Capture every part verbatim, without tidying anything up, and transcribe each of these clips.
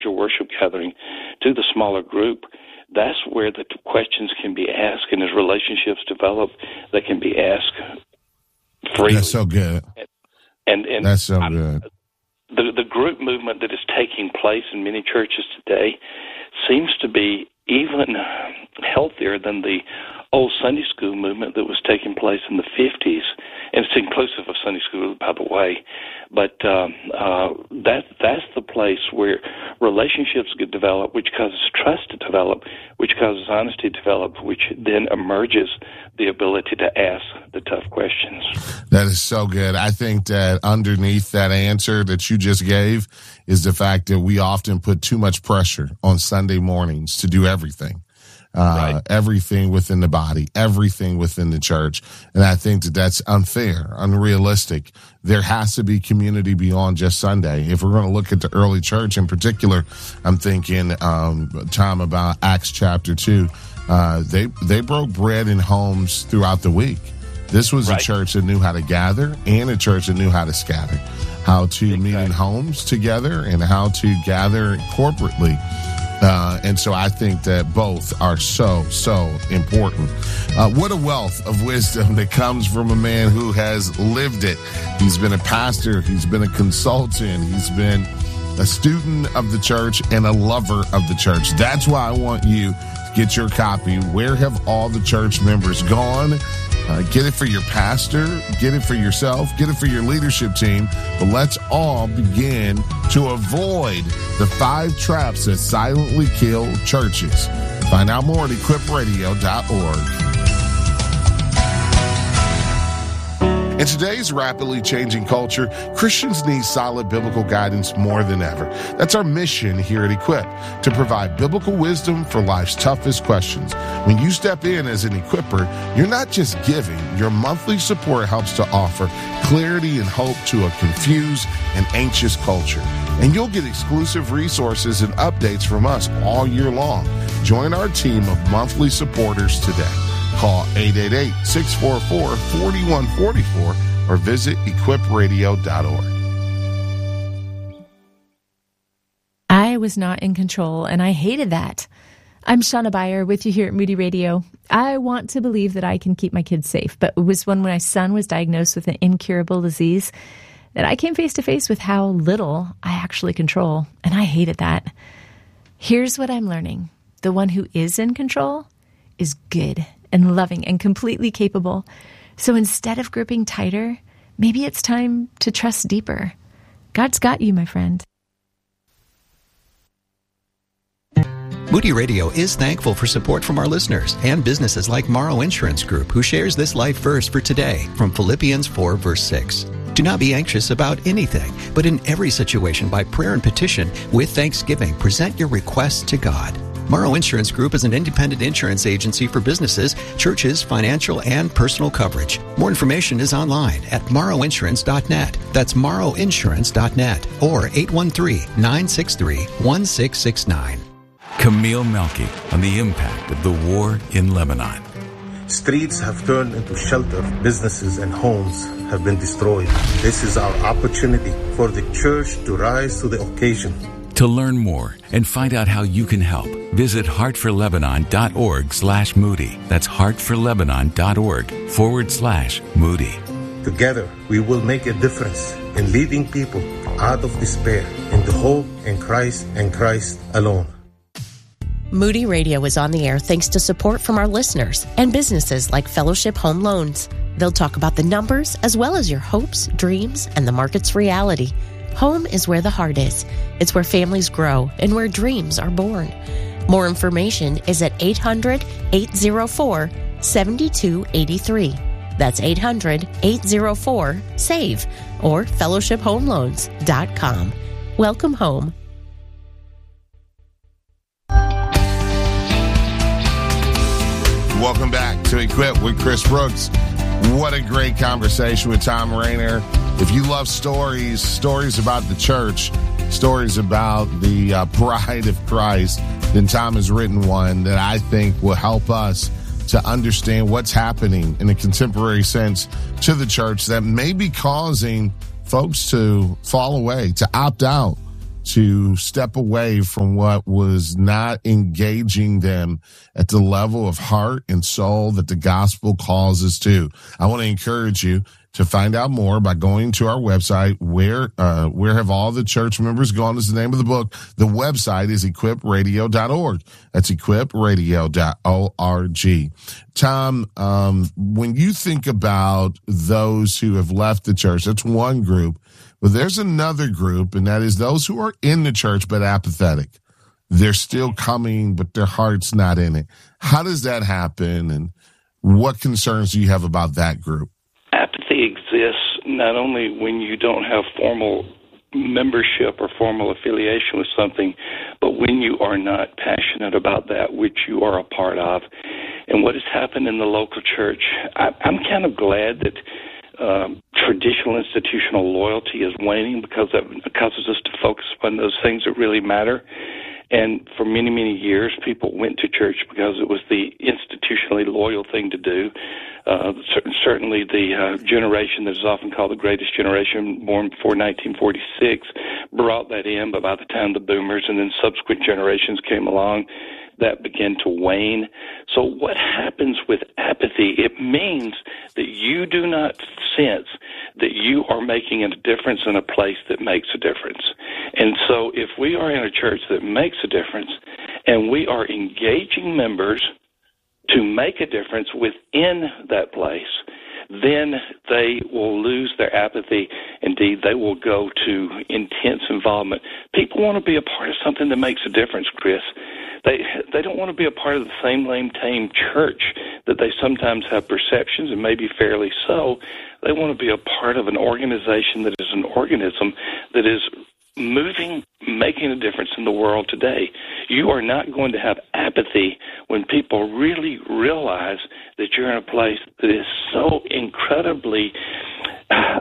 your worship gathering to the smaller group, that's where the questions can be asked, and as relationships develop, they can be asked freely. That's so good. And, and that's so I'm, good. The, the group movement that is taking place in many churches today seems to be even healthier than the old Sunday school movement that was taking place in the fifties. And it's inclusive of Sunday school, by the way. But um, uh, that that's the place where relationships get developed, which causes trust to develop, which causes honesty to develop, which then emerges the ability to ask the tough questions. That is so good. I think that underneath that answer that you just gave is the fact that we often put too much pressure on Sunday mornings to do everything. Uh, right. Everything within the body, everything within the church. And I think that that's unfair, unrealistic. There has to be community beyond just Sunday. If we're going to look at the early church in particular, I'm thinking, um, Tom, about Acts chapter two. Uh, they, they broke bread in homes throughout the week. This was right. a church that knew how to gather and a church that knew how to scatter, how to exactly. meet in homes together and how to gather corporately. Uh, and so I think that both are so, so important. Uh, what a wealth of wisdom that comes from a man who has lived it. He's been a pastor. He's been a consultant. He's been a student of the church and a lover of the church. That's why I want you to get your copy. Where Have All the Church Members Gone? Uh, get it for your pastor, get it for yourself, get it for your leadership team. But let's all begin to avoid the five traps that silently kill churches. Find out more at equip radio dot org. In today's rapidly changing culture, Christians need solid biblical guidance more than ever. That's our mission here at Equip, to provide biblical wisdom for life's toughest questions. When you step in as an equipper, you're not just giving. Your monthly support helps to offer clarity and hope to a confused and anxious culture. And you'll get exclusive resources and updates from us all year long. Join our team of monthly supporters today. Call eight eight eight, six four four, four one four four or visit equip radio dot org. I was not in control, and I hated that. I'm Shauna Beyer with you here at Moody Radio. I want to believe that I can keep my kids safe, but it was when my son was diagnosed with an incurable disease that I came face to face with how little I actually control, and I hated that. Here's what I'm learning. The one who is in control is good and loving and completely capable. So instead of gripping tighter, maybe it's time to trust deeper. God's got you, my friend. Moody Radio is thankful for support from our listeners and businesses like Morrow Insurance Group, who shares this life verse for today from Philippians four, verse six. Do not be anxious about anything, but in every situation by prayer and petition with thanksgiving, present your requests to God. Morrow Insurance Group is an independent insurance agency for businesses, churches, financial, and personal coverage. More information is online at morrow insurance dot net. That's morrow insurance dot net or eight one three, nine six three, one six six nine. Camille Melky on the impact of the war in Lebanon. Streets have turned into shelter. Businesses and homes have been destroyed. This is our opportunity for the church to rise to the occasion. To learn more and find out how you can help, visit heartforlebanon.org slash Moody. That's heartforlebanon.org forward slash Moody. Together, we will make a difference in leading people out of despair into hope in Christ and Christ alone. Moody Radio is on the air thanks to support from our listeners and businesses like Fellowship Home Loans. They'll talk about the numbers as well as your hopes, dreams, and the market's reality. Home is where the heart is. It's where families grow and where dreams are born. More information is at eight hundred, eight oh four, seven two eight three. That's eight hundred, eight oh four, S A V E or fellowship home loans dot com. Welcome home. Welcome back to Equip with Chris Brooks. What a great conversation with Tom Rainer. If you love stories, stories about the church, stories about the uh, bride of Christ, then Tom has written one that I think will help us to understand what's happening in a contemporary sense to the church that may be causing folks to fall away, to opt out, to step away from what was not engaging them at the level of heart and soul that the gospel calls us to. I want to encourage you to find out more by going to our website. Where uh, where have all the church members gone is the name of the book. The website is equip radio dot org. That's equip radio dot org. Tom, um, when you think about those who have left the church, that's one group. But there's another group, and that is those who are in the church but apathetic. They're still coming, but their heart's not in it. How does that happen, and what concerns do you have about that group? Apathy exists not only when you don't have formal membership or formal affiliation with something, but when you are not passionate about that which you are a part of. And what has happened in the local church, I, I'm kind of glad that Um, traditional institutional loyalty is waning, because that causes us to focus on those things that really matter. And for many, many years, people went to church because it was the institutionally loyal thing to do. Uh, certainly the uh, generation that is often called the greatest generation, born before nineteen forty-six, brought that in, but by the time the boomers and then subsequent generations came along, that began to wane. So what happens with apathy? It means that you do not sense that you are making a difference in a place that makes a difference. And so if we are in a church that makes a difference and we are engaging members to make a difference within that place, then they will lose their apathy. Indeed, they will go to intense involvement. People want to be a part of something that makes a difference, Chris. They they don't want to be a part of the same lame, tame church that they sometimes have perceptions, and maybe fairly so. They want to be a part of an organization that is an organism that is moving, making a difference in the world today. You are not going to have apathy when people really realize that you're in a place that is so incredibly uh,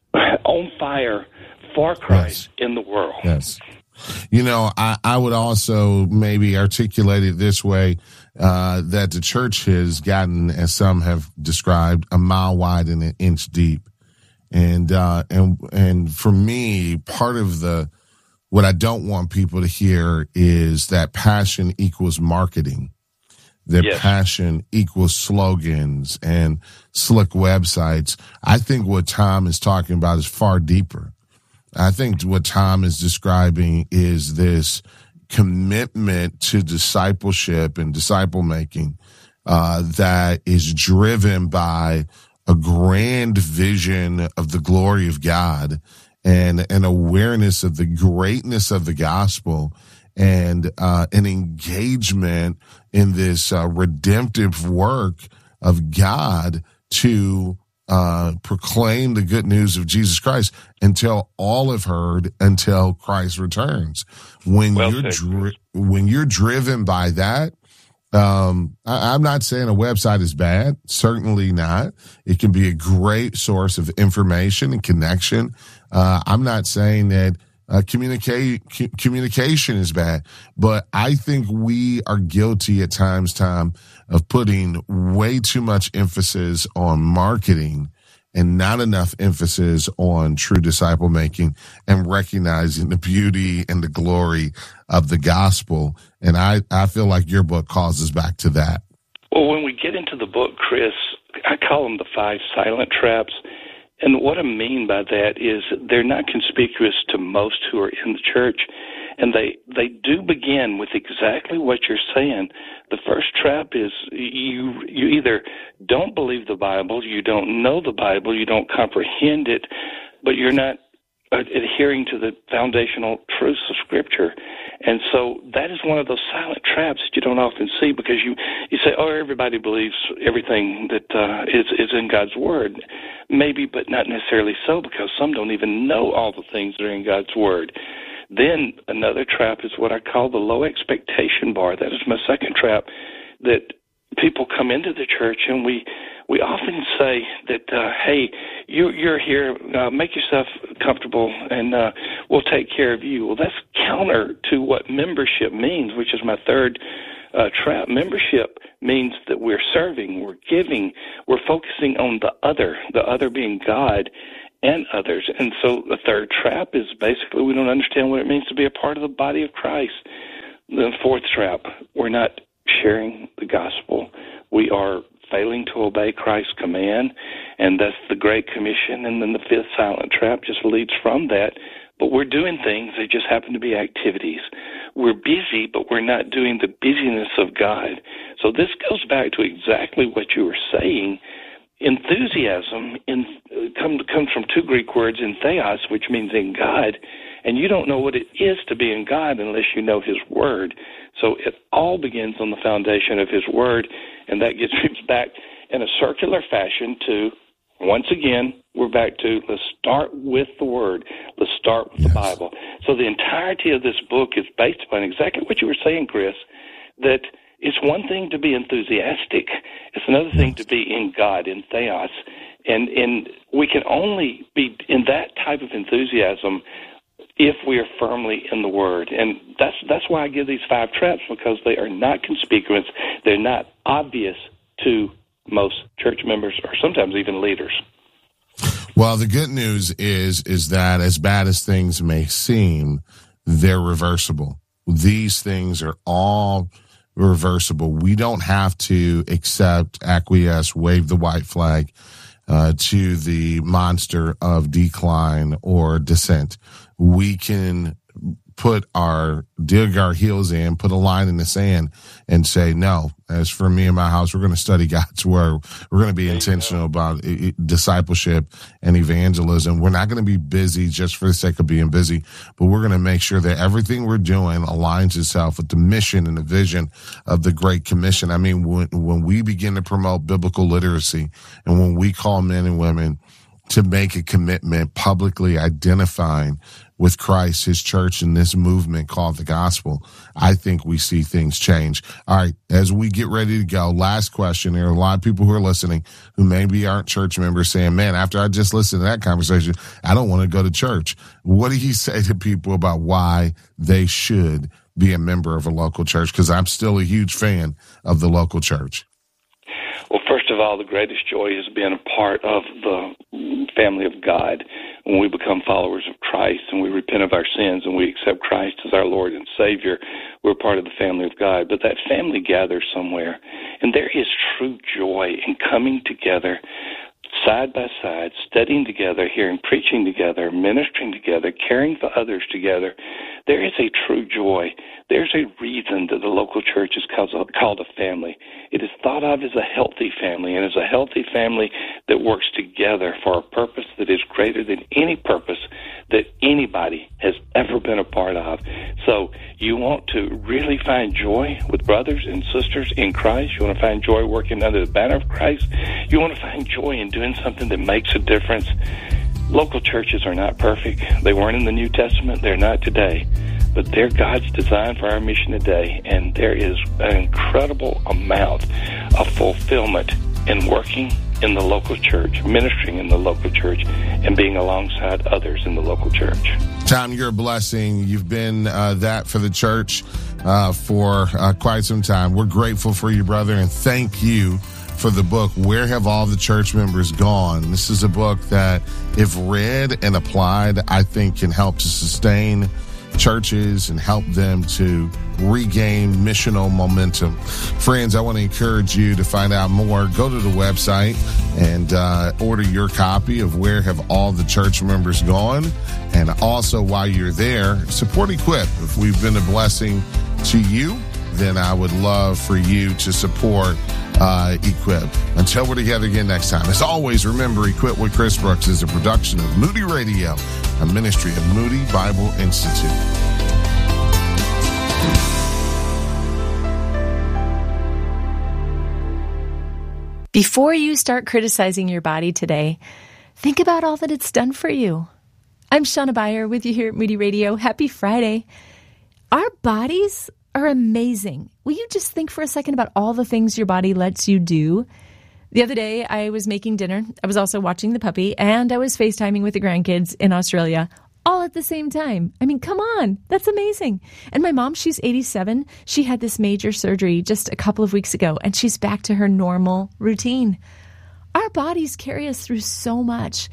on fire for Christ yes. in the world. Yes. You know, I, I would also maybe articulate it this way, uh, that the church has gotten, as some have described, a mile wide and an inch deep. And, uh, and, and for me, part of the, what I don't want people to hear is that passion equals marketing, that yes. passion equals slogans and slick websites. I think what Tom is talking about is far deeper. I think what Tom is describing is this commitment to discipleship and disciple making, uh, that is driven by a grand vision of the glory of God and an awareness of the greatness of the gospel and, uh, an engagement in this, uh, redemptive work of God to, uh, proclaim the good news of Jesus Christ until all have heard, until Christ returns. When well you're, dri- when you're driven by that, Um, I, I'm not saying a website is bad. Certainly not. It can be a great source of information and connection. Uh, I'm not saying that uh, communicate c- communication is bad, but I think we are guilty at times, Tom, of putting way too much emphasis on marketing and not enough emphasis on true disciple making and recognizing the beauty and the glory of the gospel. And I, I feel like your book calls us back to that. Well, when we get into the book, Chris, I call them the five silent traps. And what I mean by that is they're not conspicuous to most who are in the church. And they, they do begin with exactly what you're saying. The first trap is you you either don't believe the Bible, you don't know the Bible, you don't comprehend it, but you're not adhering to the foundational truths of Scripture. And so that is one of those silent traps that you don't often see, because you, you say, oh, everybody believes everything that uh, is, is in God's Word. Maybe, but not necessarily so, because some don't even know all the things that are in God's Word. Then another trap is what I call the low expectation bar. That is my second trap, that people come into the church and we we often say that, uh, hey, you, you're here, uh, make yourself comfortable and uh, we'll take care of you. Well, that's counter to what membership means, which is my third uh, trap. Membership means that we're serving, we're giving, we're focusing on the other, the other being God. and others. And so the third trap is basically we don't understand what it means to be a part of the body of Christ. The fourth trap, we're not sharing the gospel. We are failing to obey Christ's command, and that's the Great Commission. And then the fifth silent trap just leads from that. But we're doing things, they just happen to be activities. We're busy, but we're not doing the busyness of God. So this goes back to exactly what you were saying. Enthusiasm in, come, comes from two Greek words, entheos, which means in God, and you don't know what it is to be in God unless you know His Word. So it all begins on the foundation of His Word, and that gets us back in a circular fashion to, once again, we're back to let's start with the Word. Let's start with yes. the Bible. So the entirety of this book is based upon exactly what you were saying, Chris, that it's one thing to be enthusiastic. It's another thing to be in God, in theos. And, and we can only be in that type of enthusiasm if we are firmly in the Word. And that's that's why I give these five traps, because they are not conspicuous. They're not obvious to most church members or sometimes even leaders. Well, the good news is is that as bad as things may seem, they're reversible. These things are all reversible. We don't have to accept, acquiesce, wave the white flag uh, to the monster of decline or descent. We can put our, dig our heels in, put a line in the sand and say, no, as for me and my house, we're going to study God's Word. We're going to be intentional about discipleship and evangelism. We're not going to be busy just for the sake of being busy, but we're going to make sure that everything we're doing aligns itself with the mission and the vision of the Great Commission. I mean, when, when we begin to promote biblical literacy and when we call men and women to make a commitment publicly identifying with Christ, His church, and this movement called the gospel, I think we see things change. All right, as we get ready to go, last question. There are a lot of people who are listening who maybe aren't church members saying, man, after I just listened to that conversation, I don't want to go to church. What do you say to people about why they should be a member of a local church? Because I'm still a huge fan of the local church. Well, first of all, the greatest joy is being a part of the family of God. When we become followers of Christ and we repent of our sins and we accept Christ as our Lord and Savior, we're part of the family of God. But that family gathers somewhere, and there is true joy in coming together side by side, studying together, hearing preaching together, ministering together, caring for others together. There is a true joy. There's a reason that the local church is called a family. It is thought of as a healthy family, and as a healthy family that works together for a purpose that is greater than any purpose that anybody has ever been a part of. So you want to really find joy with brothers and sisters in Christ. You want to find joy working under the banner of Christ. You want to find joy in doing something that makes a difference. Local churches are not perfect. They weren't in the New Testament. They're not today. But they're God's design for our mission today, and there is an incredible amount of fulfillment in working in the local church, ministering in the local church, and being alongside others in the local church. Tom, you're a blessing. You've been uh, that for the church uh, for uh, quite some time. We're grateful for you, brother, and thank you for the book, Where Have All the Church Members Gone? This is a book that, if read and applied, I think can help to sustain churches and help them to regain missional momentum. Friends, I want to encourage you to find out more. Go to the website and uh, order your copy of Where Have All the Church Members Gone? And also, while you're there, support Equip. If we've been a blessing to you, then I would love for you to support uh, Equip. Until we're together again next time. As always, remember, Equip with Chris Brooks is a production of Moody Radio, a ministry of Moody Bible Institute. Before you start criticizing your body today, think about all that it's done for you. I'm Shauna Beyer with you here at Moody Radio. Happy Friday. Our bodies are amazing. Will you just think for a second about all the things your body lets you do? The other day, I was making dinner. I was also watching the puppy, and I was FaceTiming with the grandkids in Australia all at the same time. I mean, come on. That's amazing. And my mom, she's eighty-seven. She had this major surgery just a couple of weeks ago, and she's back to her normal routine. Our bodies carry us through so much.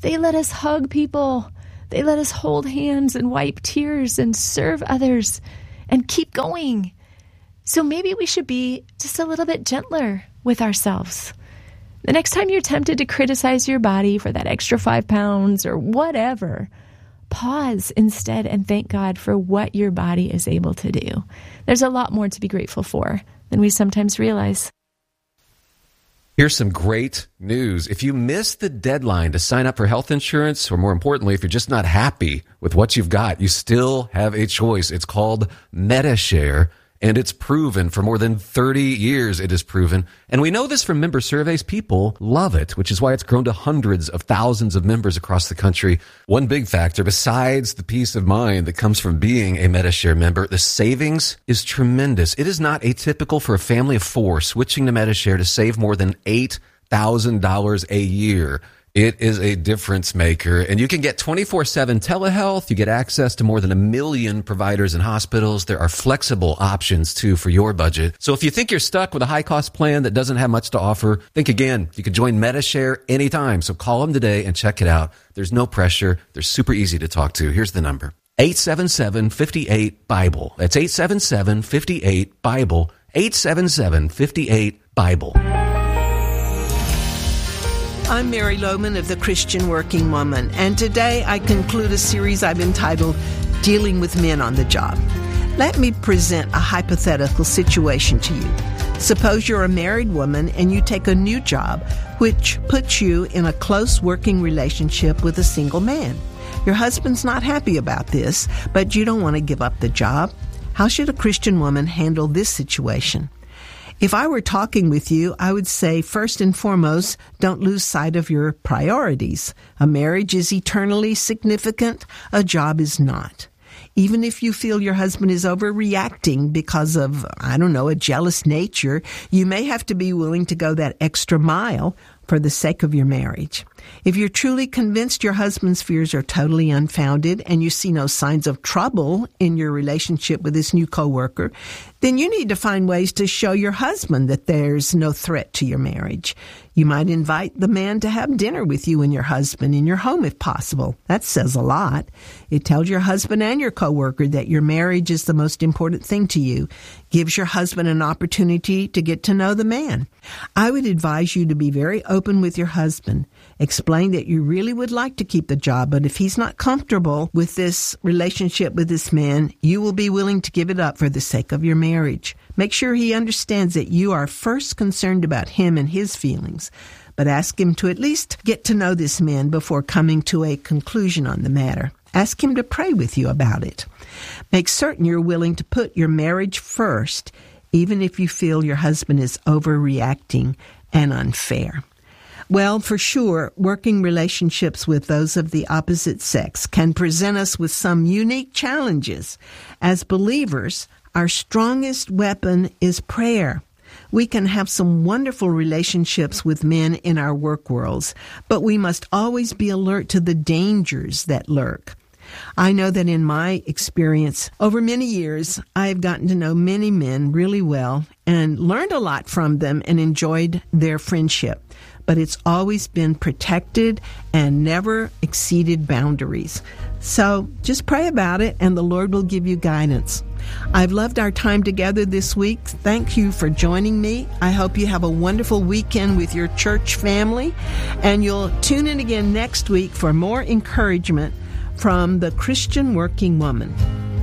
They let us hug people. They let us hold hands and wipe tears and serve others and keep going. So maybe we should be just a little bit gentler with ourselves. The next time you're tempted to criticize your body for that extra five pounds or whatever, pause instead and thank God for what your body is able to do. There's a lot more to be grateful for than we sometimes realize. Here's some great news. If you missed the deadline to sign up for health insurance, or more importantly, if you're just not happy with what you've got, you still have a choice. It's called Medi-Share, and it's proven for more than thirty years it is proven. And we know this from member surveys. People love it, which is why it's grown to hundreds of thousands of members across the country. One big factor, besides the peace of mind that comes from being a Medi-Share member, the savings is tremendous. It is not atypical for a family of four switching to Medi-Share to save more than eight thousand dollars a year. It is a difference maker, and you can get twenty-four seven telehealth. You get access to more than a million providers and hospitals. There are flexible options, too, for your budget. So if you think you're stuck with a high-cost plan that doesn't have much to offer, think again. You can join Medi-Share anytime, so call them today and check it out. There's no pressure. They're super easy to talk to. Here's the number. eight seven seven, five eight, BIBLE. That's eight seven seven, five eight, BIBLE. eight seven seven, five eight, BIBLE. I'm Mary Lohman of The Christian Working Woman, and today I conclude a series I've entitled Dealing with Men on the Job. Let me present a hypothetical situation to you. Suppose you're a married woman and you take a new job, which puts you in a close working relationship with a single man. Your husband's not happy about this, but you don't want to give up the job. How should a Christian woman handle this situation? If I were talking with you, I would say, first and foremost, don't lose sight of your priorities. A marriage is eternally significant. A job is not. Even if you feel your husband is overreacting because of, I don't know, a jealous nature, you may have to be willing to go that extra mile for the sake of your marriage. If you're truly convinced your husband's fears are totally unfounded and you see no signs of trouble in your relationship with this new coworker, then you need to find ways to show your husband that there's no threat to your marriage. You might invite the man to have dinner with you and your husband in your home if possible. That says a lot. It tells your husband and your coworker that your marriage is the most important thing to you. Gives your husband an opportunity to get to know the man. I would advise you to be very open with your husband. Explain that you really would like to keep the job, but if he's not comfortable with this relationship with this man, you will be willing to give it up for the sake of your marriage. Make sure he understands that you are first concerned about him and his feelings, but ask him to at least get to know this man before coming to a conclusion on the matter. Ask him to pray with you about it. Make certain you're willing to put your marriage first, even if you feel your husband is overreacting and unfair. Well, for sure, working relationships with those of the opposite sex can present us with some unique challenges. As believers, our strongest weapon is prayer. We can have some wonderful relationships with men in our work worlds, but we must always be alert to the dangers that lurk. I know that in my experience, over many years, I have gotten to know many men really well and learned a lot from them and enjoyed their friendship. But it's always been protected and never exceeded boundaries. So just pray about it and the Lord will give you guidance. I've loved our time together this week. Thank you for joining me. I hope you have a wonderful weekend with your church family, and you'll tune in again next week for more encouragement from the Christian Working Woman.